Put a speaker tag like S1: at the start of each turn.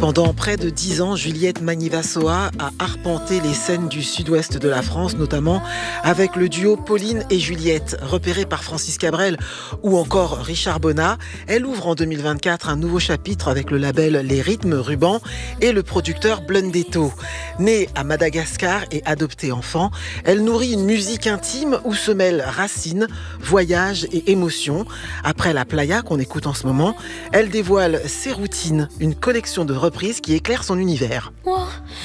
S1: Pendant près de 10 ans, Juliette Magnivasoa a arpenté les scènes du sud-ouest de la France, notamment avec le duo Pauline et Juliette, repéré par Francis Cabrel ou encore Richard Bonnat. Elle ouvre en 2024 un nouveau chapitre avec le label Les Rythmes Ruban et le producteur Blundetto. Née à Madagascar et adoptée enfant, elle nourrit une musique intime où se mêlent racines, voyages et émotions. Après la playa qu'on écoute en ce moment, elle dévoile ses routines, une collection de reprises qui éclaire son univers.